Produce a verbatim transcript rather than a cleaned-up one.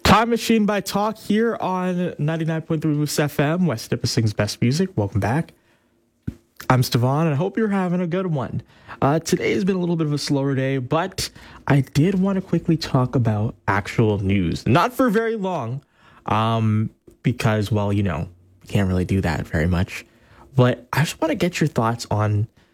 Time Machine by Talk here on ninety-nine point three Moose F M, West Nipissing's best music. Welcome back. I'm Stevan, and I hope you're having a good one. Uh, today has been a little bit of a slower day, but I did want to quickly talk about actual news. Not for very long, um, because, well, you know, we can't really do that very much. But I just want to get your thoughts on